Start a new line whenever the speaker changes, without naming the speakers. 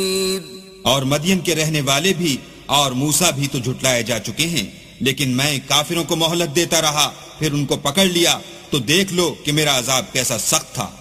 और मदियन के रहने वाले भी और मूसा भी तो झुटलाए जा चुके हैं, लेकिन मैं काफिरों को मोहलत देता रहा, फिर उनको पकड़ लिया, तो देख लो कि मेरा अजाब कैसा सख्त था।